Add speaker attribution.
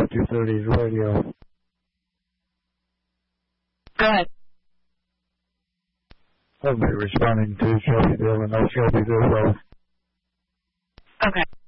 Speaker 1: 230's radio.
Speaker 2: Go ahead.
Speaker 1: I'll be responding to Shelbyville and North Shelbyville Road.
Speaker 2: Okay.